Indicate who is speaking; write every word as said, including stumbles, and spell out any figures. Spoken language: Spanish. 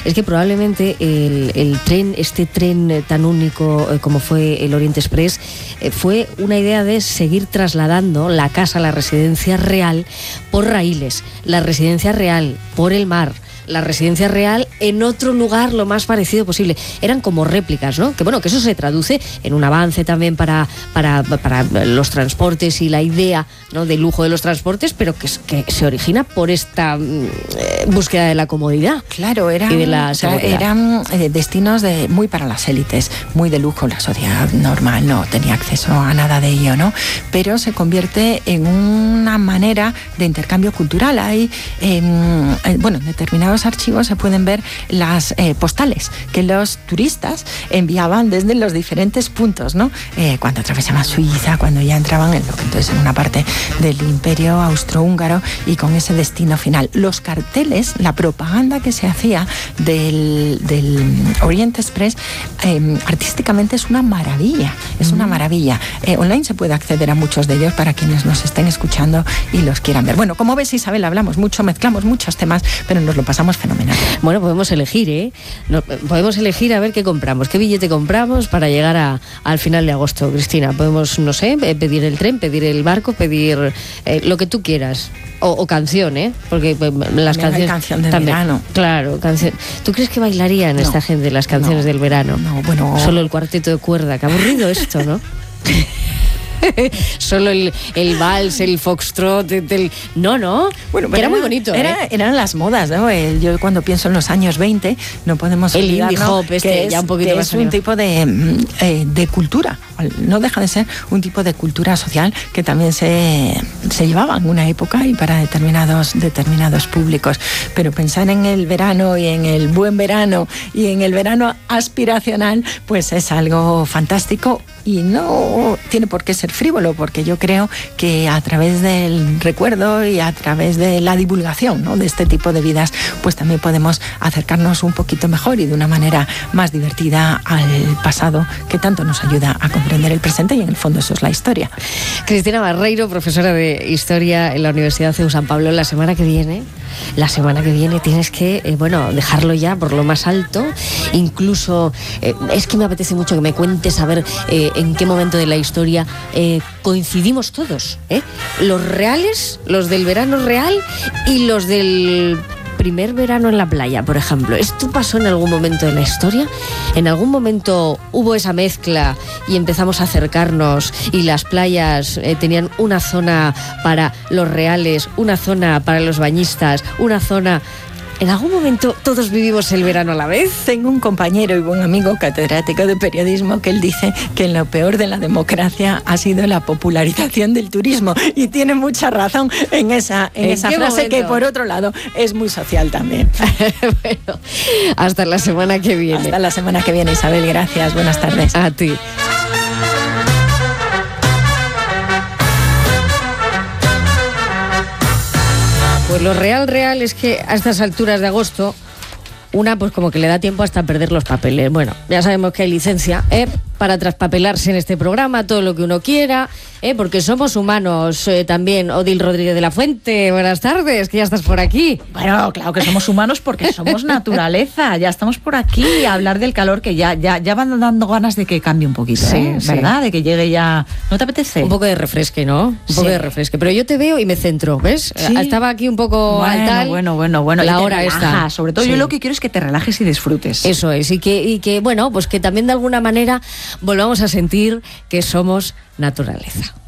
Speaker 1: es que probablemente el, el tren, este tren tan único eh, como fue el Oriente Express, eh, fue una idea de seguir trasladando la casa, la residencia real, por raíles, la residencia real por el mar, la residencia real en otro lugar lo más parecido posible. Eran como réplicas, ¿no? Que bueno, que eso se traduce en un avance también para, para, para los transportes y la idea, ¿no?, del lujo de los transportes, pero que, que se origina por esta eh, búsqueda de la comodidad.
Speaker 2: Claro, eran,
Speaker 1: y de la seguridad.
Speaker 2: eran eh, destinos de, muy para las élites, muy de lujo. La sociedad normal no tenía acceso a nada de ello, ¿no? Pero se convierte en una manera de intercambio cultural. Hay, eh, eh, bueno, determinados archivos se pueden ver las eh, postales que los turistas enviaban desde los diferentes puntos, ¿no? Eh, cuando atravesaban Suiza, cuando ya entraban en lo que entonces en una parte del Imperio Austrohúngaro y con ese destino final. Los carteles, la propaganda que se hacía del, del Orient Express, eh, artísticamente es una maravilla, es una maravilla. Eh, online se puede acceder a muchos de ellos para quienes nos estén escuchando y los quieran ver. Bueno, como ves, Isabel, hablamos mucho, mezclamos muchos temas, pero nos lo pasamos fenomenal.
Speaker 1: Bueno, podemos elegir, ¿eh? No, podemos elegir a ver qué compramos, qué billete compramos para llegar a, al final de agosto, Cristina. Podemos, no sé, pedir el tren, pedir el barco, pedir eh, lo que tú quieras. O, o canción, ¿eh? Porque pues, las canciones...
Speaker 2: canción de
Speaker 1: también,
Speaker 2: verano.
Speaker 1: Claro, canción. ¿Tú crees que bailarían no, esta gente las canciones
Speaker 2: no,
Speaker 1: del verano?
Speaker 2: No, bueno...
Speaker 1: Solo el cuarteto de cuerda. Qué aburrido esto, ¿no? Solo el, el vals, el foxtrot, el... no, no, bueno, era, era muy bonito.
Speaker 2: Era,
Speaker 1: ¿eh?
Speaker 2: Eran las modas, ¿no? El, yo cuando pienso en los años veinte, no podemos
Speaker 1: el
Speaker 2: olvidar,
Speaker 1: indie
Speaker 2: ¿no?,
Speaker 1: hop, este,
Speaker 2: que es,
Speaker 1: ya un poquito
Speaker 2: que
Speaker 1: más
Speaker 2: es un tipo de, eh, de cultura, no deja de ser un tipo de cultura social que también se, se llevaba en una época y para determinados, determinados públicos. Pero pensar en el verano y en el buen verano y en el verano aspiracional, pues es algo fantástico y no tiene por qué ser frívolo, porque yo creo que a través del recuerdo y a través de la divulgación, ¿no?, de este tipo de vidas, pues también podemos acercarnos un poquito mejor y de una manera más divertida al pasado, que tanto nos ayuda a comprender el presente, y en el fondo eso es la historia.
Speaker 1: Cristina Barreiro, profesora de Historia en la Universidad C E U San Pablo. La semana que viene, la semana que viene tienes que, eh, bueno, dejarlo ya por lo más alto. Incluso, eh, es que me apetece mucho que me cuentes a ver eh, en qué momento de la historia eh, coincidimos todos, ¿eh? Los reales, los del verano real y los del primer verano en la playa, por ejemplo. ¿Esto pasó en algún momento de la historia? ¿En algún momento hubo esa mezcla y empezamos a acercarnos y las playas eh, tenían una zona para los reales, una zona para los bañistas, una zona... ¿En algún momento todos vivimos el verano a la vez?
Speaker 2: Tengo un compañero y buen amigo catedrático de periodismo que él dice que lo peor de la democracia ha sido la popularización del turismo, y tiene mucha razón en esa, en
Speaker 1: ¿En
Speaker 2: esa
Speaker 1: qué
Speaker 2: frase
Speaker 1: momento?
Speaker 2: Que por otro lado es muy social también.
Speaker 1: Bueno, hasta la semana que viene.
Speaker 2: Hasta la semana que viene, Isabel, gracias, buenas tardes.
Speaker 1: A ti. Pues lo real, real es que a estas alturas de agosto, una pues como que le da tiempo hasta perder los papeles. Bueno, ya sabemos que hay licencia, ¿eh?, para traspapelarse en este programa, todo lo que uno quiera, ¿eh?, porque somos humanos eh, también. Odil Rodríguez de la Fuente, buenas tardes, que ya estás por aquí.
Speaker 3: Bueno, claro que somos humanos porque somos naturaleza, ya estamos por aquí a hablar del calor, que ya, ya, ya van dando ganas de que cambie un poquito,
Speaker 1: sí,
Speaker 3: ¿eh?
Speaker 1: sí.
Speaker 3: ¿Verdad? De que llegue ya... ¿No te apetece?
Speaker 1: Un poco de refresque, ¿no? Un
Speaker 3: Sí.
Speaker 1: poco de refresque. Pero yo te veo y me centro, ¿ves?
Speaker 3: Sí.
Speaker 1: Estaba aquí un poco
Speaker 3: Bueno,
Speaker 1: al tal.
Speaker 3: bueno, bueno, bueno.
Speaker 1: La
Speaker 3: y te
Speaker 1: hora
Speaker 3: relajas.
Speaker 1: esta.
Speaker 3: Sobre todo
Speaker 1: Sí.
Speaker 3: yo lo que quiero es que te relajes y disfrutes.
Speaker 1: Eso es, y que, y que, bueno, pues que también de alguna manera volvamos a sentir que somos naturaleza.